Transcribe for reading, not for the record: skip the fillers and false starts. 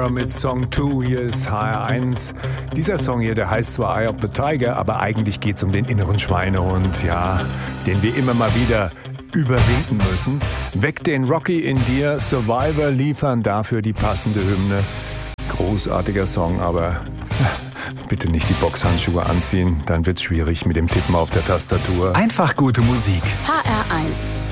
Tomorrow mit Song 2. Hier ist HR1. Dieser Song hier, der heißt zwar Eye of the Tiger, aber eigentlich geht es um den inneren Schweinehund, ja, den wir immer mal wieder überwinden müssen. Weck den Rocky in dir, Survivor liefern dafür die passende Hymne. Großartiger Song, aber bitte nicht die Boxhandschuhe anziehen, dann wird's schwierig mit dem Tippen auf der Tastatur. Einfach gute Musik. HR1